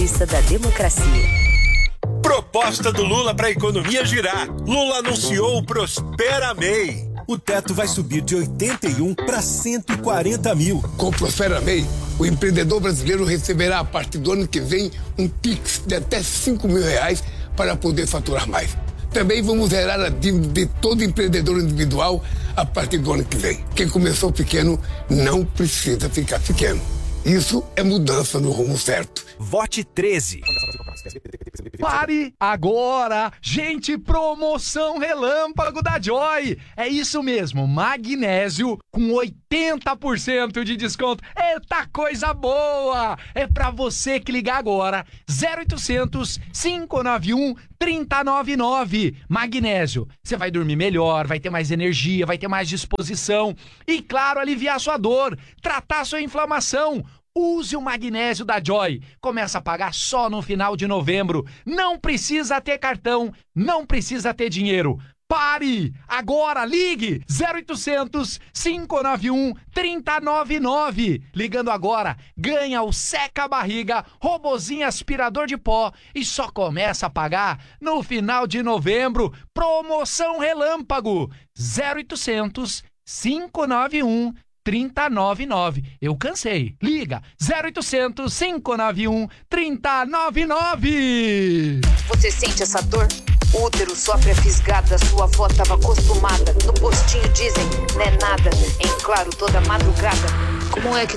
Justiça da Democracia. Proposta do Lula para a economia girar. Lula anunciou o Prospera MEI. O teto vai subir de 81 para 140 mil. Com o Prospera MEI, o empreendedor brasileiro receberá a partir do ano que vem um Pix de até R$5.000 para poder faturar mais. Também vamos zerar a dívida de todo empreendedor individual a partir do ano que vem. Quem começou pequeno não precisa ficar pequeno. Isso é mudança no rumo certo. Vote 13. Pare agora! Gente, promoção relâmpago da Joy! É isso mesmo, magnésio com 80% de desconto. Eita coisa boa! É pra você que ligar agora. 0800 591 3099. Magnésio. Você vai dormir melhor, vai ter mais energia, vai ter mais disposição. E claro, aliviar sua dor, tratar sua inflamação. Use o magnésio da Joy. Começa a pagar só no final de novembro. Não precisa ter cartão, não precisa ter dinheiro. Pare! Agora ligue! 0800 591 3099. Ligando agora, ganha o seca-barriga, robozinho aspirador de pó e só começa a pagar no final de novembro. Promoção relâmpago. 0800 591 3099. Eu cansei. Liga 0800 591 3099. Você sente essa dor? O útero sofre a fisgada, sua avó estava acostumada. No postinho dizem, não é nada. Em claro, toda madrugada. Como é que